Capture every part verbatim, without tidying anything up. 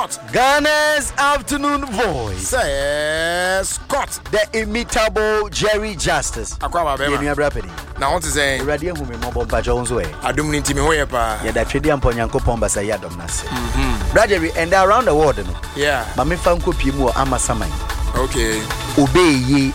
Scott. Ghana's afternoon voice. Say Scott. The imitable Jerry Justice. Akwa ba Yenu abrapedi. Na want to say. Awurade hu me mo bomba jo nso e. Adom ni ntimi ho ye pa. Ya da twedi ampo Nyankopon ba say adom na se. Mhm. Brother and around the world no. Yeah. Ma me fa nkopie mu o amasaman. Okay. Obeye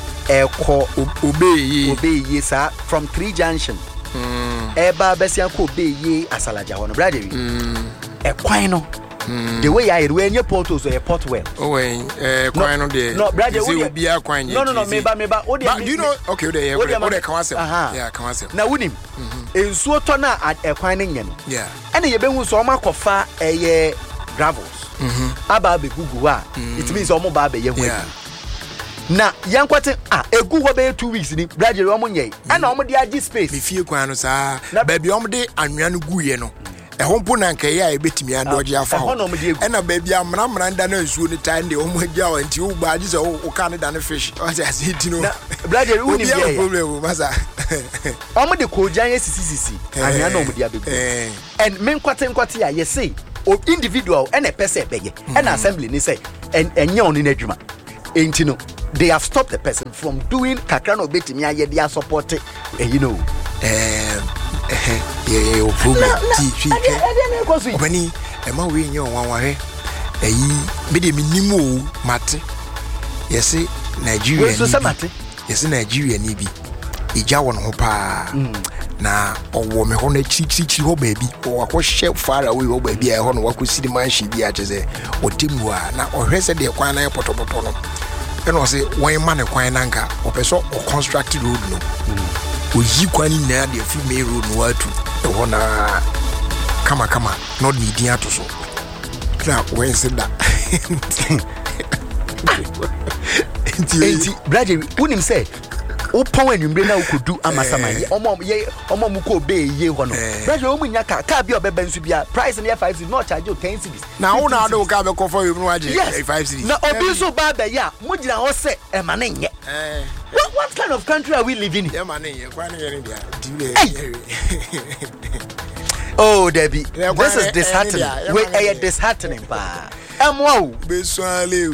eko obeye obeye sa from three junction. Mm. Eba besia ko obeye asalaja ho no brother. Mm. Ekwan no. Mm. The way I when your portal so a port well. Oh, eh, quite no there. No, brother, will be a quine. No, no, no, maybe, maybe. But you know, okay, they are what they can say. Yeah, can say. Now, with him, in Suotona at a quining, yeah, and you been with Soma Kofa a gravels. About the Gugua, it means almost Baby. Yeah. Now, young quarter, ah, a good way two weeks in Brother Romonye, and almost the I G space. If you can, sir, baby, on the and Yanu Guyeno. A home punanka ya ebetimi adoje afa ho e na ba bia mra mra nda na nsuo ni time de o mo gya o nti o ba ji so o kan da na fish o say asiti no brother uni be ya problem masa o mo de ko jan sisisi ahia na o mo de abegu and men kwate nkwate ya yesi o individual and a person bege and assembly ni say en enye oni na adwuma enti no they have stopped the person from doing kakra na obetimi aye dia support you know eh eh yeah yeah problem ti fi obani e ma we nya onwa wa he eyi me de minimo mate yesi Nigeria so samate yesi Nigeria ni bi ija won ho pa na owo me ho na chichichi ho ba bi o akwohye far away ho ba bi e ho no wakosi di man shi bi a cheze otemu a na ohwe se de kwan na potopoto no e no se won ma ne kwan na nka opeso o construct road no oyi kwani na de fi me road no atu e ho na kama kama not need ato so na when say that enti brother unim say o pon anwumbre na ukodu amasaman omo ye omo mu ko be ye ho no brother o munya ka ka bi obeba nsu bia price na five cedis no charge ten cedis na wo na do ka be ko for you no waje five cedis na obi so ba be ya mo gina ho se e ma ne nye eh what, what kind of country are we living in? Yeah, man, yeah, kwa ne ye dia. Oh, Debbie, this is disheartening. We are disheartening, pa. I'm wow. Beswale.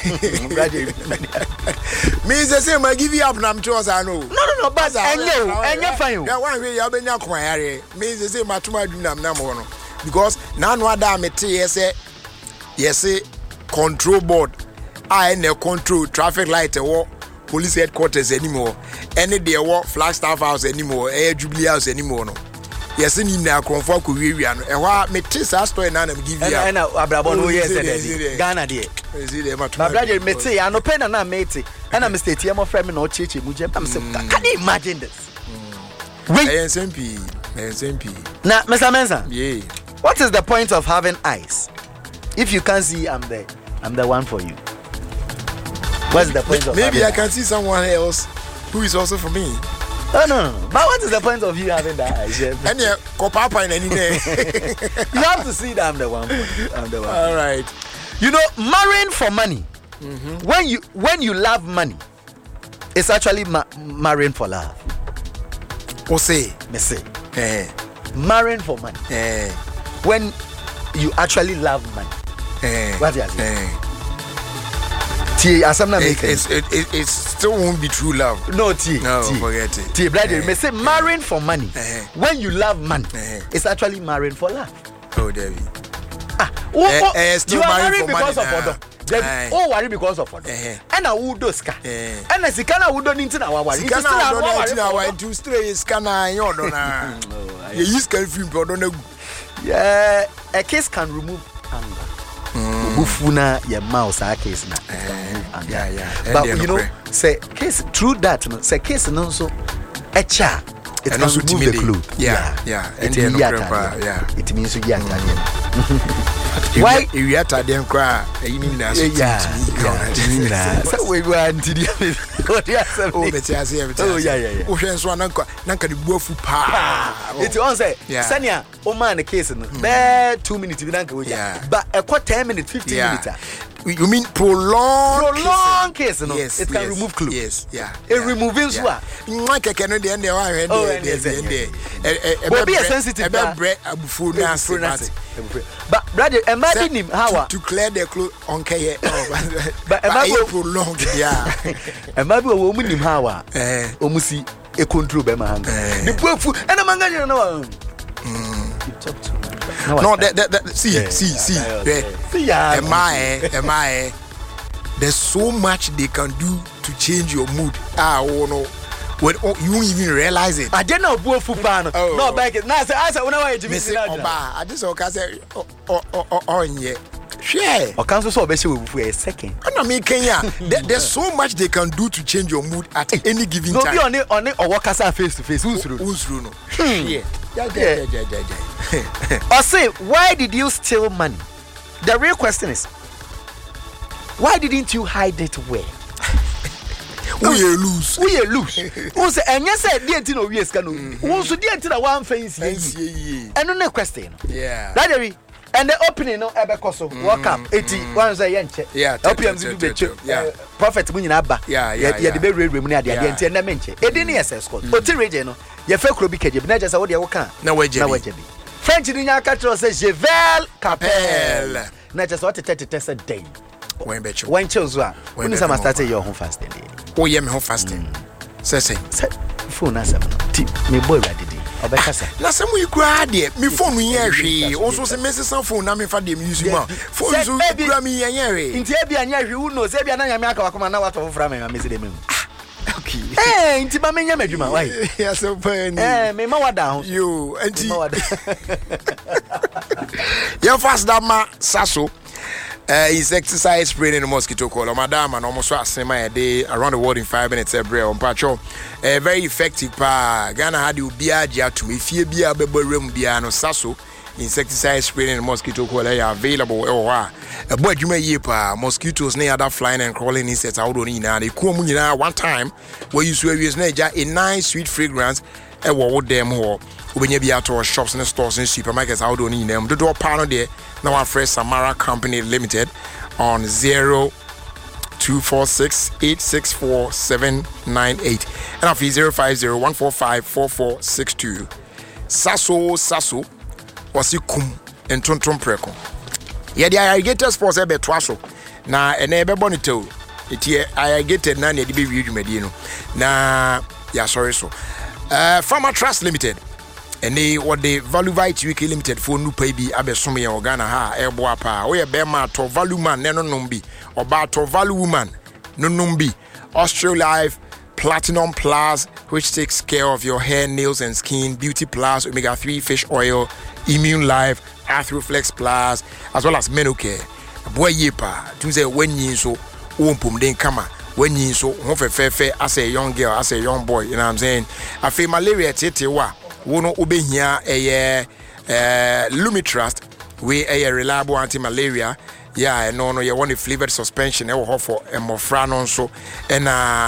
Me say say I give you up na mtwas I know. No, no, no, but enye enye fine. Yeah, one way you benya kwan yare. Me say say matuma du nam nam no. Because na no ada mete yes yes control board. I na control traffic light e police headquarters anymore. Any there what Flagstaff house anymore. Eh Jubilee house anymore no. Yes, ni na konfo ko wiewia no. E ho me tisa store na na me give you. And abrabon no yes dey. Ghana dey. Is it ma? My brother me say I no pen na mate. And I'm stay here my friend me no cheche mu je. I'm say can you imagine this? Wait. S M P. S M P. Now, Mister Mensa. Yeah. What is the point of having eyes? If you can't see, I'm the I'm the one for you. What's the point of maybe I can see someone else who is also for me. No, no, no. But what is the point of you having that eyes? And yeah, kopapa in any day. You have to see that I'm the one for you. I'm the one. All right. You know, marrying for money. Mm-hmm. When you when you love money, it's actually ma- marrying for love. Or say, me say, eh, marrying for money. Eh, when you actually love money. Eh, what do you say? Eh. T, as I'm not making it, it, it, it still won't be true love. No, T. No, T. forget it. T, brother, eh, may say marrying for money. Eh. When you love money, eh. it's actually marrying for love. Oh, David. Ah, oh, eh, oh, eh, you are married money, because of nah. Odo. Eh. Oh, worry because of Odo. Eh. And a wood ska. Eh. And a sikana would don't into our worry. Sikana would don't our into stray scanner and your donor. You use can film, but don't know. Yeah, a case can remove anger. Bufuna your mouse a case na. Yeah, yeah. But you know, say case through that, no, say case no so a cha. It can remove the clothes. Yeah, yeah. It means yeah. It means you get why you yet at them cry? You mean that? Yeah. So we were until the oh, but yes, oh yeah, yeah, yeah. Ocean swan, Nanka, Nanka the Wolf pa. It's on say, Sanya, oh man, the case, bare two minutes, yeah. But a quarter ten minutes, fifteen minutes. You mean prolonged prolonged kiss? No, yes, it can yes, remove clue. Yes, yeah. It yeah, removing yeah. Nwa keke no de ende wa hwe de de de. But be sensitive. Ebe bre abufu na se. But brother, imagine him how to clear the clue on keye. But imagine prolonged, yeah. Imagine wo mu nim how ah. Eh, omusi e control be ma hanga. The pofu and amanga you know. Mm. You talk to me. No, no that, that, that, see, yeah, see, see, yeah. See, yeah. Am I, am I? There's so much they can do to change your mood. Ah, oh no, when oh, you won't even realize it. I didn't know who football. No, back it. Now, I said, when I went to miss it, I just okay say, oh, oh, oh, oh, yeah. Share. Or cancel so basically for a second. I mean, Kenya, there, there's so much they can do to change your mood at any given no, time. No, be on it, on it, or walk us face to face. Who's through? Who's through? No. Yeah. Yeah, yeah, yeah, yeah, yeah. Or say, why did you steal money? The real question is, why didn't you hide it where? We lose. We lose. Who say, and yes, I didn't know we can. Who so didn't know one face? And no question. Yeah. That and the opening no ebekoso walk up eighty one say yenche yeah opium do be yeah prophet mu nyina ba yeah yeah yeah the be rewe mu na ade ade enti na menche e dey na ss code o ti region no ye fa kro bi kaje bi na je say wo de wo kan na waje na waje bi French ni nya ka tro say Jevel Capel na je say what tete tete say day when be cho when cho zo a uni sama start your home fasting dey o ye me home fasting say say phone asem ti me boy ready obekasa na some we kura de me phone yen hwe also say message phone na me fa dem use ma phone so kura me yen hwe nti e bia nya hwe wu no say bia na nya me aka wakoma na wato fofra me message dem okay eh nti ba me nya madwuma why ya so pan eh me ma wada ho yo nti ya fast da ma saso Uh, insecticide spraying in the mosquito coil. Madam and almost a day around the world in five minutes every on patrol. Uh, very effective pa. Ghana had you be a to me. Fear be a baby room be no sasso. Insecticide spraying in the mosquito coil are available. Oh, wow. A boy, you may yip mosquitoes near that flying and crawling insects out on in. And they come in one time where you swear you a nice sweet fragrance. A what them or when you be out to shops and stores and supermarkets out on in them. The door panel there. Now our fresh Samara Company Limited on zero two four six eight six four seven nine eight and our fee zero five zero one four five four four six two. Sasso Sasso wasi kum and tonton preko. Yeah, the irrigated sports ebe twaso. Na ene ebe bonito. Iti irrigated na ne di be wi medino. Na yeah sorry so. Uh, Farmer Trust Limited. And they what the Valuvite U K Limited for new paybi abesome ya Ghana ha ebo apa we be ma to value man no numbi or ba to value woman no numbi Australife Platinum Plus, which takes care of your hair, nails and skin, Beauty Plus, omega three fish oil, Immune Life, Arthroflex Plus, as well as Menocare. Boy yepa to say when you so wompum den kama when you so fe as a young girl, as a young boy, you know what I'm saying? I feel malaria tete wa wono obehia a uh Lumitrust, we a reliable anti-malaria. Yeah, no no you want a flavored suspension e wo for emofra no so and uh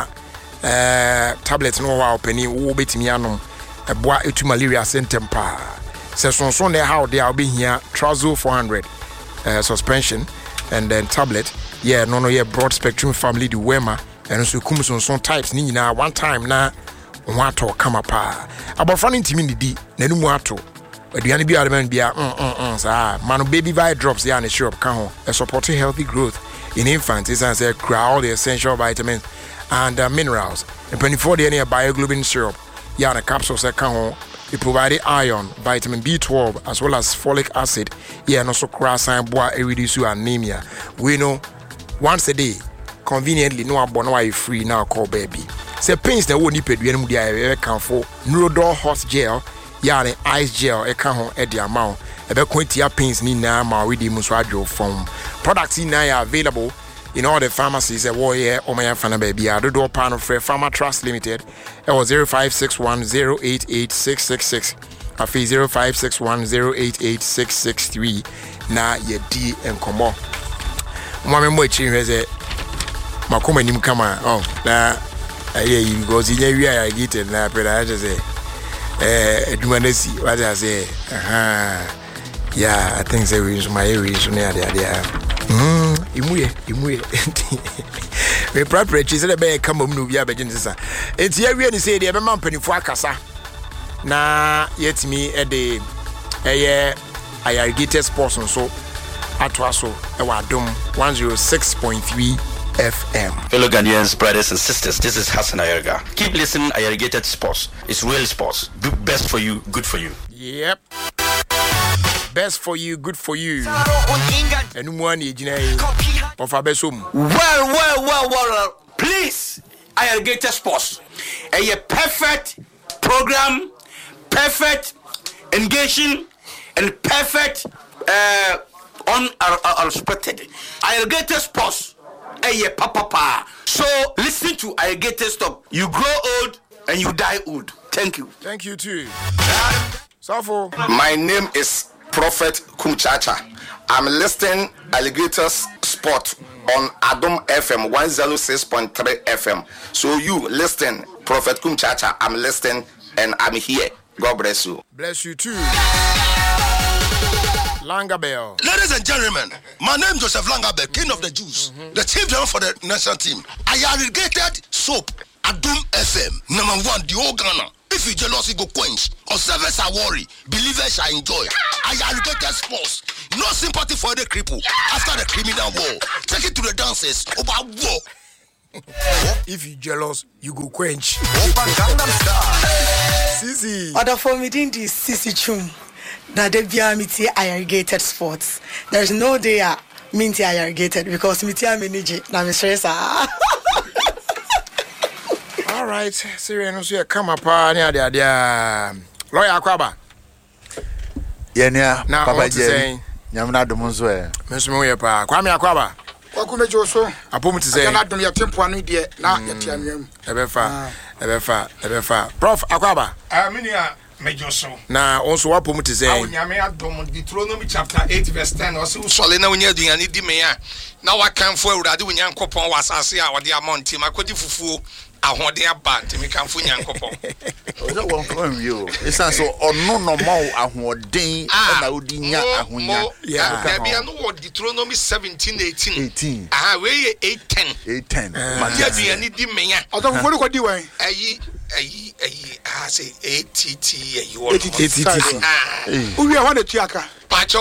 uh tablet no wa openi wo betimi anom eboa etu malaria symptom pa se sonson na how they obehia Trazol four hundred uh, suspension and then tablet. Yeah, no no yeah broad spectrum family the Wema and so kum sonson types ni nyina one time na wato kama pa abofra no ntimi ndidi na numu ato aduane bi adman bia mm mm sa man baby vi drops ya na syrup ka ho a supporting healthy growth in infants is and say all the essential vitamins and uh, minerals and twenty-four day na bioglobin syrup ya na capsules ka ho it provide iron, vitamin B twelve as well as folic acid. Yeah, no so cross and boa e reduce anemia. We know once a day conveniently no abono why free now call baby. Say pains that won't need mu dia e kan for Neurodol hot gel, ya ne ice gel e kan ho e dia amount. E be quantia pains ni na ma we di mu so adwo form. Products in now available in all the pharmacies that war here or my fana baby. I do do pan of Farmer Trust Limited. It was zero five six one zero eight eight six six six. I fee zero five six one zero eight eight six six three. Na ye D and Como. Mamma Mochi has a Macoma Nim Kama. Oh, na yeah, you go see ya. I get it now, but I just say, eh, do I see what I say? Uh huh. Yeah, I think they will use my areas near the idea. Mm, imuye, imuye. Me prepare chi say be come mu no bi abegin sisa. Enti ya wie ni say de be ma mpanifo akasa. Na yetimi e de eye Ayarigate Sports so atwaso e wa Adom one oh six point three F M. Fellow Ghanaians, brothers and sisters, this is Hassan Ayarga. Keep listening. Ayarigated Sports. It's real sports. Do best for you, good for you. Yep. Best for you, good for you. And one of our best home. Well, well, well, well. Please, Ayarigated Sports. A perfect program, perfect engaging, and perfect uh, unexpected. Ayarigated Sports. Hey, papa, papa. So listen to Ayarigated Stop. You grow old and you die old. Thank you. Thank you too. Safo. My name is Prophet Kumchacha. I'm listening Alligators Sport on Adom F M one oh six point three F M. So you listen, Prophet Kumchacha. I'm listening and I'm here. God bless you. Bless you too. Langabell. Ladies and gentlemen, my name is Joseph Langabell, King of the Jews, mm-hmm. the chief driver for the national team. Ayarigated soap, Adom F M, number one, the whole Ghana. If you jealousy go quench, or service are worry, believers shall enjoy. Ayarigated Sports, no sympathy for the cripple after the criminal war. Take it to the dances about war. If you jealous, you go quench. Sisi. Other for me, didn't this Sisi Chum. That they be amity Ayarigated Sports. There's no day I mean Ayarigated because me tia manage na me stress ah. All right, Syrian so come up near the idea. Lawyer Akwaba. Yenya now Papa Jay. Nyamna domunzo e. Mensumo ye pa. Kwame Akwaba. Kwakumejo so. Apom ti say. Na dum ya tempo anu de na yatia nwam. Ebefa. Ebefa. Ebefa. Prof Akwaba. Ah minia Mejo so. Na onso wapom ti say. Awonyame adom Deuteronomy chapter eight verse ten osi usole na wonya aduane di me ya. Na wakanfo awurade wonya nkopon wasase a wode amonti makodi fufuo ahode aba ntimi kanfo nya nkopon. Ozo won from you. Esan so ono no ma ahoden na odi nya ahonya. Yeah. There be no word Deuteronomy seventeen eighteen. eighteen. Ah we eight ten. eight ten. Ma dia aduane di me ya. Ozo fufuo ni kwadi wan. Ayi ayi ayi ah say A T T ayi wo. A T T. Uwi a wana tuaka. Pacho.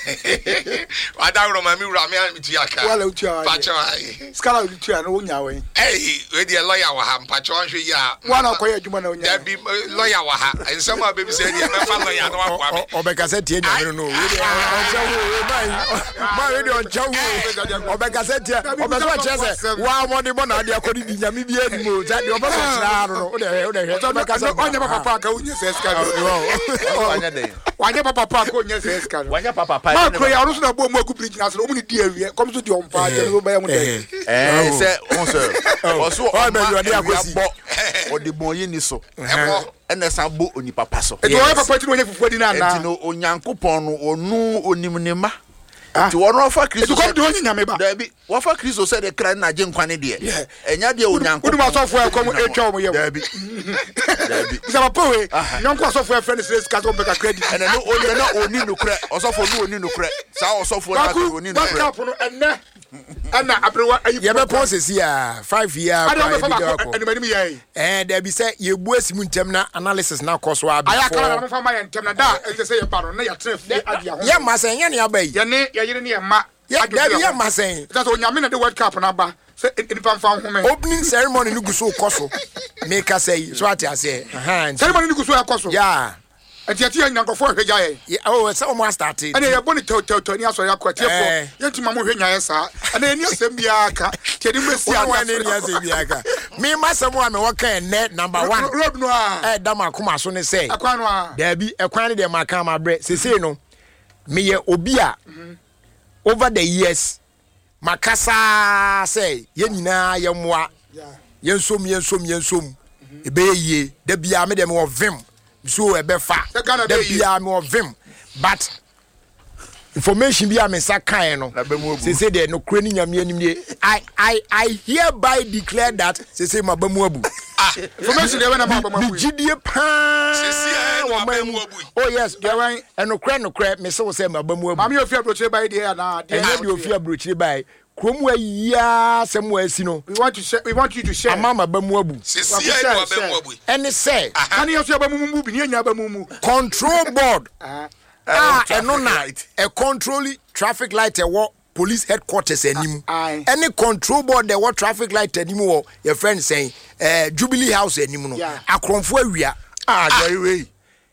Ada ro ma mi wura me an tuaka. Wala tuaka. Pacho ai. Skala tuaka no wonya wan. Hey, we dey lawyer wa ha pacho anhwe ya. Wana koye adwuma na wonya. There be lawyer wa ha. Ensem a baby say dey me fa lawyer no wa kwa me. Obeka say tie nyame no. We dey onchawo man. Man we dey onchawo. Obeka say tie. Obeka say say wa mo dey mo na dey akodi bi nyame bi animo. Za dey obeka sra no. O dey o dey. Obeka say onya papa ka wonya say skala. Wanya dey. Wanya papa ka wonya say skala. Wanya papa pa. Ma ko ya rusu na bo mo aku bridge na so omu ni di awie. Kom so di ompa je no ba ya mu dey. Eh say on sir. Oso o be you dey akosi. Odi boye ni so. Ena san bo oni papa so. E do papa ti no nya fufuo di na na. Enti no onyankopon no onu onim ne ma. Ti wono fa Kristo. E do kom do nya nyame ba. Da bi wo fa Kristo se de kra na je nkwane de. Enya de onyankopon. Odi ma so fo e kom e twa mo yem. Da bi. Da bi. Isa papa we. Nyanko so fo e friend stress ka so be ka credit. Ena no oni na oni no kra. Osofo no oni no kra. Sa osofo na oni no kra. Ba ka no enne. Ana abrewa ayi. Ye be process ya five year kwa bi go. Eni mani ye. Eh there be say ye bu asimu ntem na analysis na course wa before. Aya kala na fa ma ye ntem na da e say ye ba no na ya tref ni ade ho. Ye ma sen ye ne abai. Ye ne ye yire ne ye ma. Ye there ye ma sen. That onyame na the World Cup na ba. Say eni pam fa ho me. Opening ceremony no guso koso. Make us say so ati ase. Aha. Ceremony no guso koso. Yeah. Ati ya nyankofo hweja ye. Oh, say o mo started. Ana ye boni to to to ni aso ya kwatiefo. Ye ntima mo hwenya ye sa. Ana eni asem bia aka. Tiedi mesi aka. Ana eni asem bia aka. Me masem a me waka net number one. Road no a. Eh da makoma so ne say. Akwan no a. Da bi ekwan ne de maka ma bre. Sese no. Me ye obi a over the years makasa say ye nyina ye moa. Ye nsom ye nsom ye nsom. Ebe ye da bia me de me wo vim. So ebe fa da bia me of him but information bia me sa kan no say say there no kura ni nyame anim I I I hereby declare that say say mabamu abu Information dey when am about me gidie pa. Sisi wo man mu. Oh yes, dey wan eno kra no kra me se wo se mabamu abu. Mami ofia brochire by there na. Enye de ofia brochire by. Kromu ayia sem wo asi no. We want to share, we want you to share. Amama mabamu abu. Sisi e no abamu abu. Ene say. Kan you ofia abamu mu bi ni anya abamu mu. Control board. Ah, eno na a control traffic light e wo police headquarters anim. Any control board there what traffic light anim wo your friend saying eh Jubilee House anim no. Akromfo awia. Ah, very way.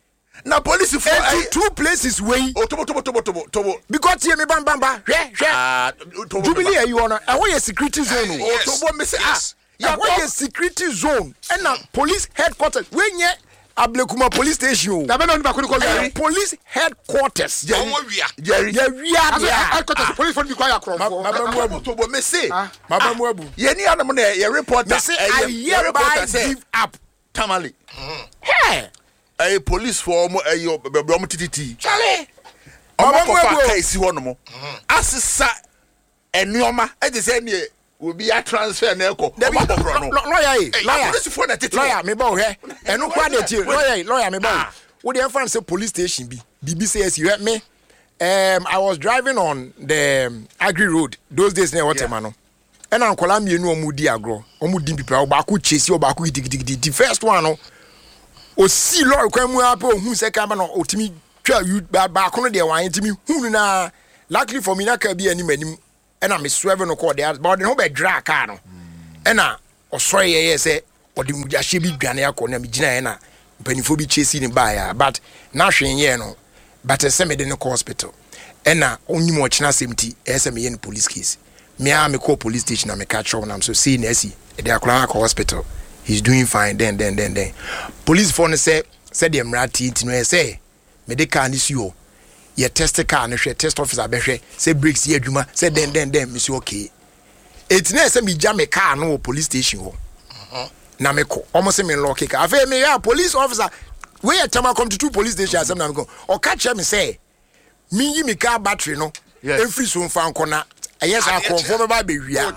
Na police for uh, two places way. Oh, tobo tobo tobo tobo tobo. Because here me bam bam bam. Hwe hwe. Ah, Jubilee are you on? And where security zone? Oh, tobo me say ah. Yeah, where security zone? And now police headquarters. When ye Ablekuma police station. Da be no ba ko ko police headquarters. Jerry. Jerry. Yeah, we are there. Headquarters police for be kwaya kromfo. Mabamu abu tobo me say. Mabamu abu. Ye ni anam na ye report. Me say I hereby give up. Tamale. Hey. A police for mo ayo be mo tititi. Chale. Omo ko fa case ho no mo. Asesa enuoma e dey say ne obi a transfer na eko. Omo bokro no. Lawyer eh. Lawyer. Police for na titi. Lawyer me ba wo he. Enu kwa dey ti. Lawyer, lawyer me ba. Wo dey fan say police station bi. Bibi says you me. Um I was driving on the um, Agri Road those days near Waterman no. And ankola mienu omudi agro. Omudi pipa obako chesi obako gidigidi. The first one no o si lord kwa mu ape ohun se ka ba no otimi twa you ba ba kono de wan timi hu na luckily for me na ka bi anim anim e na me swerve no call there but no be drag car no e na osoro ye ye se odi mu ja hye bi dwane akọ na me gina ye na panifo bi chesi ni ba ya but na hwen ye no but se me de no hospital e na onyim o china semti e se me ye no police case me a me call police station na me catch up na so see na si e de akora akọ hospital. He's doing fine then then then then police phone say said the emrati tinu say medical ni suo ye test car no hwe test officer be hwe say brakes ye adwuma say then then then miss okay it na say me jam me car no police station ho na me ko almost say me lock car afa me ya police officer we ya tama come to two police station asem na me go o catch me say me yi me car battery no every so fan kona yes I confirm be ba be wia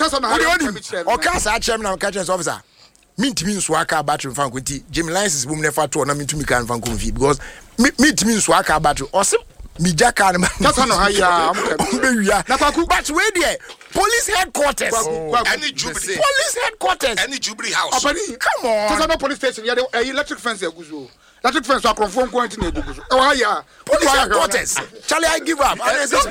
o car sa chem na catch officer mintimi nso aka battery fan kwenti Jim license bum nefa to na mintumi kan fan konfi because mintimi nso aka battery osim mi jaka na tata no haya am be wia but we there police headquarters any Jubilee police headquarters any Jubilee House come on tata no police station ya electric fence eguzo electric fence akronfo nko anti na eguzo e wa haya police headquarters Charlie I give up I say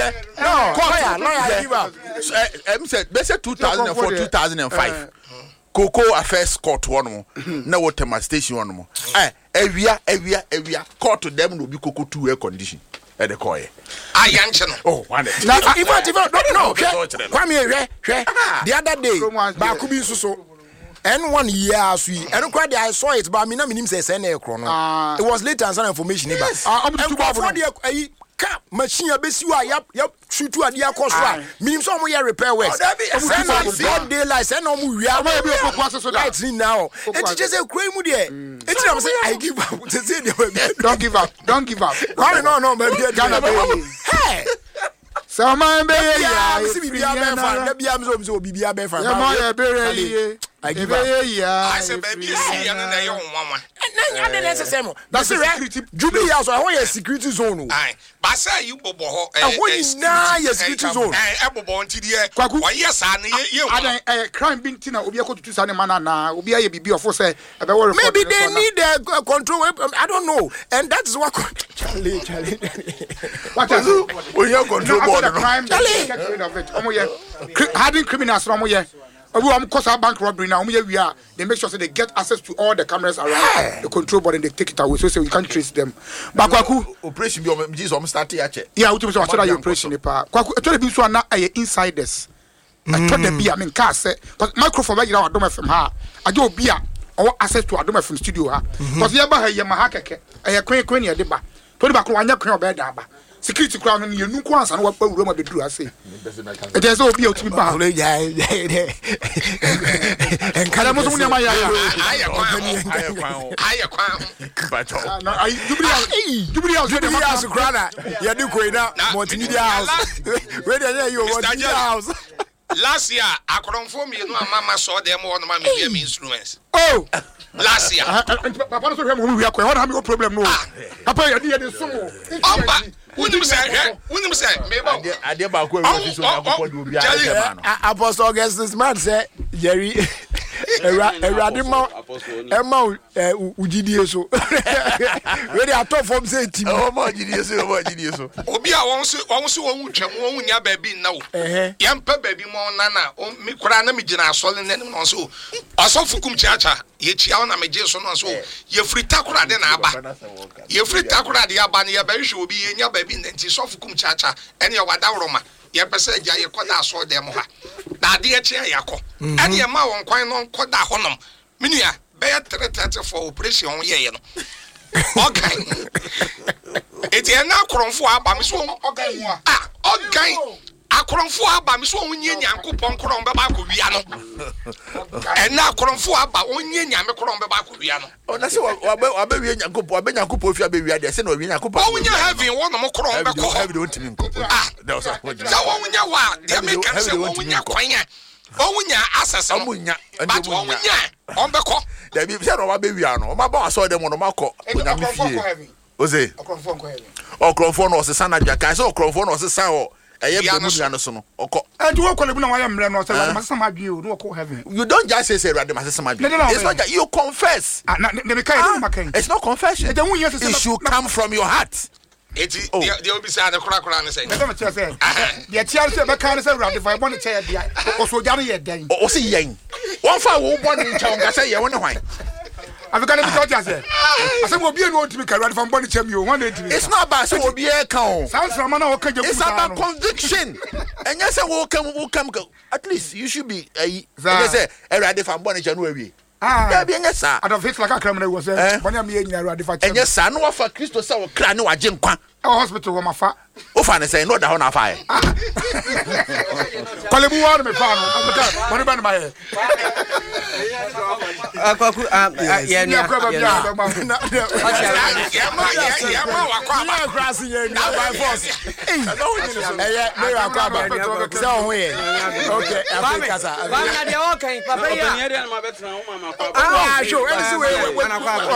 no lawyer lawyer I give up em said be say two thousand four two thousand five Coco affairs court one na water station one mo eh ewia ewia ewia court to them no be Coco two air condition e de call e ayanche no oh one na even even no no kwame hwe hwe the other day ba ku bi suso and one year asu and kwa I saw it but me na minim say say na e kro no it was later and some information ba and for the ka machine abesi wa yap yap shutu ade akoso a minim so mo ye repair works say na god daylight say na mo wia ma be okwa so da light now e ti say kura mu de e ti na say I give up to say don't give up don't give up no no no me be Ghana be hey so man be ya si bibia be fa da bia me so bibia be fa ya ma ya be re I give up I say baby see ya na yo nwanwa na nya de necessary that's security Jubilee House I want a security zone ai ba say you bobo ho eh na ya security zone eh e bobo nti de wa yes an ye adan eh crime bin tina obi akotutu sa ne mana na obi aye bibi ofo say e be worry maybe they need the control I don't know and that is what Charlie Charlie what is when you control board no Charlie get rid of it omo ye hiding criminals omo ye we am cause our bank robbery now we are they make sure so they get access to all the cameras around hey. the control board and they take it away so say we can't trace them but kwaku operation bi o Jesus am start here yeah we so after that operation pa kwaku e to be so na aye insiders I told them be I mean car say but microphone ba gira Adom F M ha aje obi a or access to Adom F M studio ha because ye ba ha ye ma ha keke aye kwen kwen ye de ba to de ba ko anya kwen oba da ba security crowd no ye nu ko ansa na wa pawuro ma beduru ase e dey say obi a otimi ba en kada mo so mun ma ya ya aye kwan aye kwan but no I Jubilee Jubilee House Jubilee House crowd ya di ko ina multimedia house we dey hear you multimedia house last year akoronfo mi no amama so dem won ma me hear me instruments oh last year papa no so hwe mo wi akwa what have problem no papa ya dey dey sumo omba wunim say wunim say me ba ade ba ko ewu so na ko do bia e no Apostle Augustus man say Jerry era era de ma e ma ugidie so we dey atop from say team o ma ugidie so o ma ugidie so obi a won so won so won twam won nya ba bi na wo yempa ba bi mo na na mi kura na mi gina asole ne no so asofu kum chiacha ye chia na me je so no so ye free takura de na aba ye free takura de aba ne ye ba hwe obi ye nya ba bi nti sofu kum chiacha ene ye wada woroma ye pese gya ye koda so dem ha na de ye chia yakọ ene ye ma won kwan no koda honom minia be three thirty for operation ye ye no okay eti na akoronfo aba me so okay mu a ah okay akoronfo aba me so onye nyankopon koron be ba ko wia no ena akoronfo aba onye nyame koron be ba ko wia no o na se wa wa be wia nyankopon wa be nyankopon fi abe wia de se na wia nyankopon onye heaven won no koron be ko heaven don't mean ko ah da o sa da onye wa de me kan se onye kwanya onye asase omunya but onye on be ko da bi se no wa be wia no o ma ba aso de mo no ma ko onyame fie oze akoronfo ko heaven okoronfo no se sana dwa kan se okoronfo no se san o eye be mu no so no okọ and wo kwalebu na wa ya mre no se wa masama adwe o no ko heaven you don't just say say rade masama adwe it's not that you confess ah na me kai no makan it's not confession it should come from your heart eti they will be say na kura kura ne say na me tell say dia tia say be kan say rade fa bo ne che dia o so ja no ye den o se yen won fa wo bo ne ncha on ka say ye won hwan African because I said I said we be no ultimate career from Bonnie Chemi one day. It's not about so we be e kan. Sounds from man okay it's about conviction. And you say we come we come at least you should be eh say Erade from Bonnie Chemi no awie. Ah. Yeah, be nyesa. I don't feel like a criminal was say Bonnie me nyina Erade fa. And nyesa no fa Christo say we kra ne waje nkwa. Hospital wo mafa. O fa ne say no da ho na fa. Kwalebu wa me fa no. Bonnie ban my. Akwaku ya ni akwa bia ya ma ya ma wa kwa ba cross ye ni by force eh eh me akwa ba se ohun ye okay africa sa ba na de o kan papa ya ni area na ma betra o mama kwa ah show any way we na kwa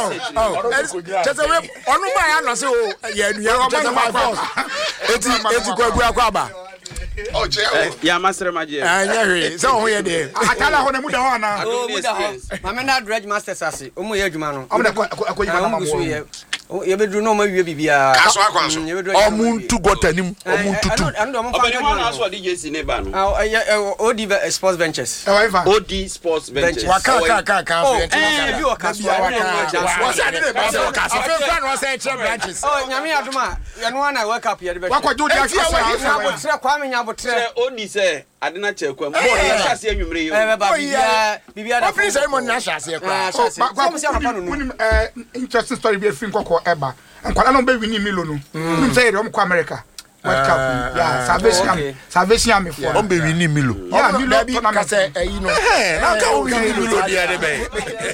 oh just we onu ba ya no se o ye nu ya just by force eti eti kwa gu akwa ba oh je ya masere maje ah nya hwe se ohun ye de atala ho na mu da ho na o mu da ho mama na dredge masters ase o mu ye adwuma no o mu da akoyi ba na mamo ye be duru no ma wie bibia kaso akwanso o mu ntu gotanim o mu ntutu obani ho na so D J C ne ba no o D Sports Ventures O D Sports Ventures wa ka ka ka ka eh bi o kaso wa sa de ba se o kaso fe fa no say three branches oh nyame aduma ye no na wake up ye de be wa kwa jodi akasa abotre kwa me nya abotre O D say adena chekwa mo ya shase anwumre yo eh ba bibia bibia da free ceremony na shase kwa so so papa no no eh interesting story be fin kokko eba nkwala no be wini milo no nim say dem kwa America World Cup yeah salvation salvation me for on be wini milo yeah milo bi ka say eyi no eh na ka wini milo dia de be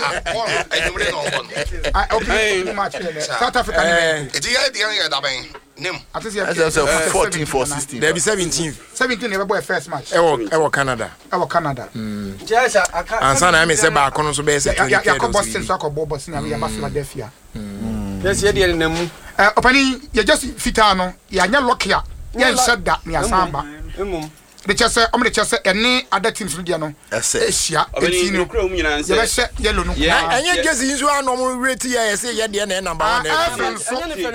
anwumre no on ah okay match South Africa eti ya dia ya da ben nim ati say fourteen for sixteen there be seventeen seventeen e be first match e wo e wo Canada e wo Canada jesa aka ansa na me say ba kono so be say ya ya ko Boston so ko Boston ya ba Philadelphia yes ye de na mu eh opani ye just fita no ya nya lokia ye said that me asamba emum de chese o me chese ene other teams no dia no esia eti no kura um nyina ye be se yellow no enye jezi nso anom rate ye say ye de na number one na so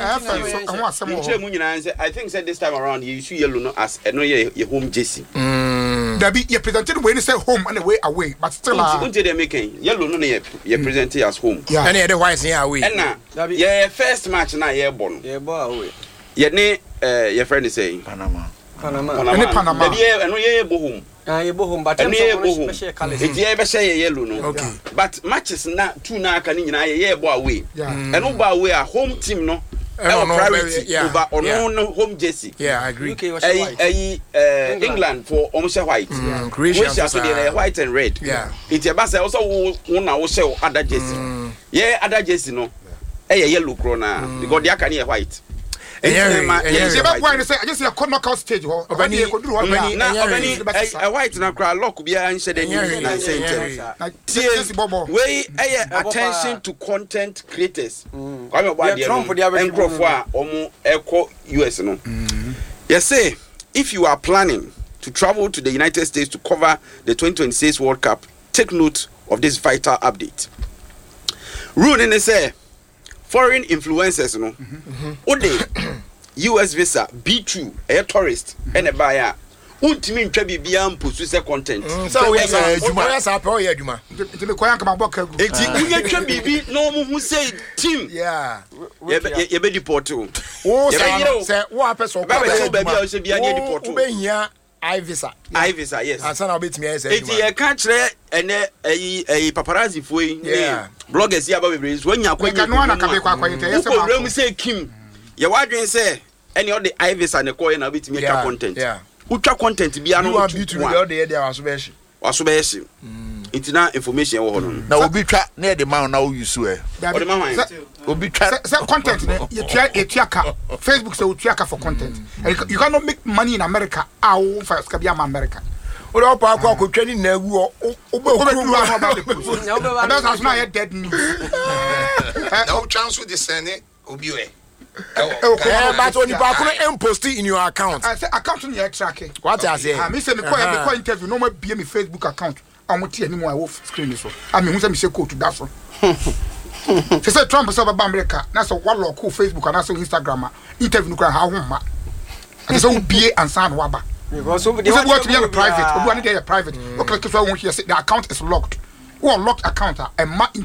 ho asem ho nche mu nyina say I think said this time around you issue yellow no as eno ye home jersey mm that be ye presented when say home and away away but still ah unje dey making yellow no ye ye presented as home and ye dey white here away and na ye first match na ye bo no ye bo away ye ne eh ye friend say Panama Panama Panama Panama be ye eno ye bo home ah ye bo home but some special colors it ye be say ye yellow no okay but matches na two na aka ni nyina ye ye bo away eno bo away a home team no no, no, priority yeah, over on yeah. no home jersey. Yeah, I agree. Okay, eh, eh, uh, England. England for almost white. Mm, Croatia so they white and red. Yeah. It's a bass also one now show other jersey. Mm. Yeah, other jersey no. Eh, yellow corona because they are white. They ba boy say I just say a knockout stage ho. Obani e koduru ho na. Na obani a white na kra lock bia nhye de ni na say ntem. We attention to content creators. Kwame Obade no enkrofo a omo eko U S no. Yes say if you are planning to travel to the United States to cover the twenty twenty-six World Cup, take note of this vital update. Rule in say foreign influencers no. Ode U S visa B two a tourist and a buyer. Ultimate ntwa bibia mposu se content. So we say juma we say pro ye juma. Nti me koyan kama boka gu. Enti unye twa bibi no mu hu say team. Yeah. Ye be deport o. Wo say say wo apeso ba be bia o say bia ne deport o. Wo be hia I visa. I visa yes. Ansa na obetimi ay say. Enti ye kan kire ene ayi ayi paparazzi foi ni bloggers ya ba bebre so nya kwanya. No na ka be kwa kwa yete yes ma. Wo say Kim. Ye wadwen say any of the I visa ne ko ye na obetimi twa content. Yeah. Ultra content bia no one beauty the other day waso be hye waso be hye intina information wo ho no na obi twa na e de man na wo use e o de man wan obi twa say content you try e twa ka Facebook say you twa ka for content you cannot make money in America ah for ska bia America o de opa akwa akotwa ni na agu o be okuru ma ba de that's as na dead news no chance with the sene obi we eh but only back on post in your account. I say account in your track. What I say? I me say me call me call interview no more be me Facebook account. I want to anymore I will screen so. I mean who say me say code to that so. She say Trump say about America. Na so what lock Facebook and so Instagram interview no how home. I say be and sign waba. Because over the private. Obi want dey private. Okay, so I want here say the account is locked. Who locked account and